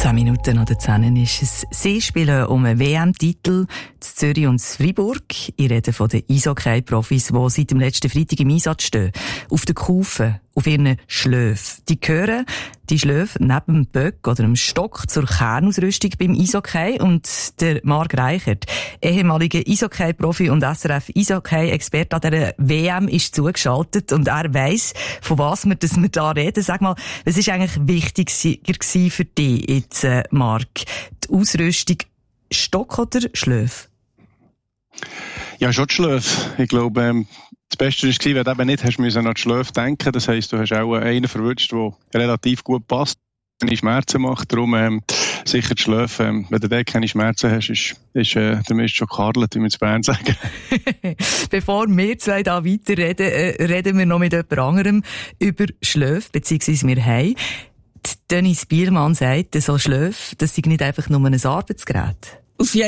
10 Minuten nach der 10 ist es. Sie spielen um einen WM-Titel zu Zürich und zu Freiburg. Ich rede von den Eishockey-Profis, die seit dem letzten Freitag im Einsatz stehen. Auf den Kufen, auf ihren Schläfen. Die gehören, die Schläfe, neben dem Böck oder dem Stock zur Kernausrüstung beim Eishockey. Und der Marc Reichert, ehemaliger Eishockey-Profi und SRF-Eishockey-Experte an dieser WM, ist zugeschaltet und er weiss, von was wir da reden. Sag mal, was ist eigentlich wichtiger für dich jetzt, Marc? Die Ausrüstung Stock oder Schläfe? Ja, schon die Schläfe. Ich glaube, das Beste war, wenn du eben nicht hast müssen an die Schläfe denken. Das heisst, du hast auch einen verwünscht, der relativ gut passt, keine Schmerzen macht. Darum sicher die Schläfe. Wenn du dort keine Schmerzen hast, ist der Mist schon gekarlet, wie wir in Bern sagen. Bevor wir zwei da weiterreden, reden wir noch mit jemand anderem über Schläfe, beziehungsweise wir haben. Dennis Bielmann sagt, so Schläfe, das sei nicht einfach nur ein Arbeitsgerät.